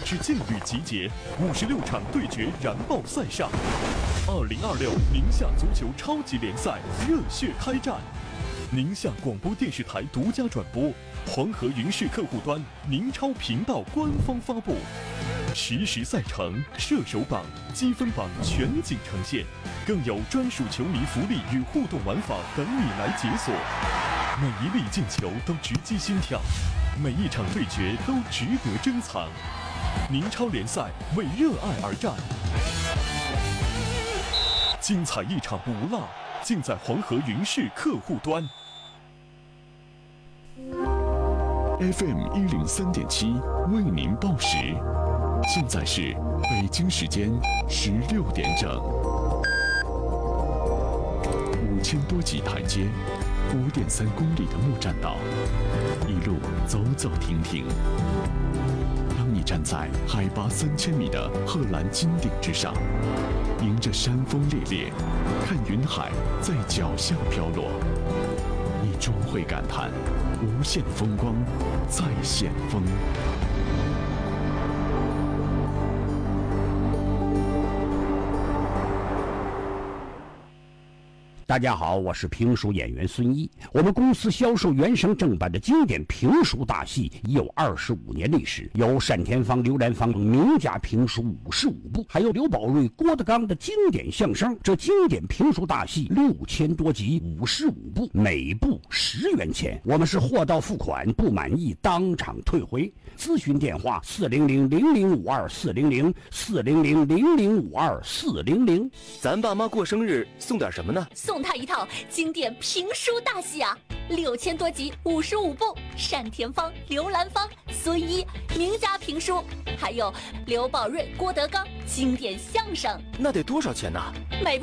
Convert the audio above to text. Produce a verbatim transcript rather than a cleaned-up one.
之劲旅集结，五十六场对决燃爆赛上。二零二六宁夏足球超级联赛热血开战，宁夏广播电视台独家转播，黄河云视客户端、宁超频道官方发布。实时赛程、射手榜、积分榜全景呈现，更有专属球迷福利与互动玩法等你来解锁。每一粒进球都直击心跳，每一场对决都值得珍藏。宁超联赛为热爱而战，精彩一场不落，尽在黄河云视客户端。 F M 一零三点七为您报时，现在是北京时间十六点整。五千多级台阶，五点三公里的木栈道，一路走走停停。当你站在海拔三千米的贺兰金顶之上，迎着山风烈烈，看云海在脚下飘落，你终会感叹：无限风光在险峰。 大家好，我是评书演员孙一。我们公司销售原声正版的经典评书大戏已有二十五年历史，有单田芳、刘兰芳名家评书五十五部，还有刘宝瑞、郭德纲的经典相声。这经典评书大戏六千多集，五十五部，每部十元钱。我们是货到付款，不满意当场退回。咨询电话：四零零零零五二四零零四零零零零五二四零零。 咱爸妈过生日送点什么呢？ 送他一套经典评书大戏啊，六千多集，五十五部，单田芳、刘兰芳、孙一名家评书，还有刘宝瑞、郭德纲经典相声。 那得多少钱呢？ 每部